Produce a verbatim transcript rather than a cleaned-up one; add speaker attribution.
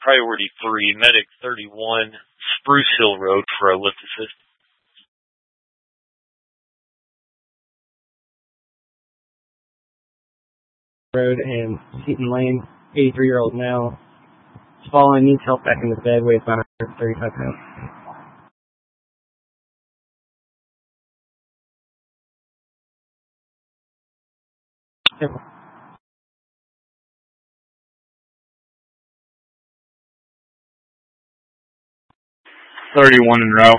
Speaker 1: priority three, Medic thirty-one, Spruce Hill Road for a lift assist.
Speaker 2: Road and Seaton Lane, eighty-three-year-old male. Following, needs help back in the bed, weighs about one hundred thirty-five pounds.
Speaker 3: thirty-one en route.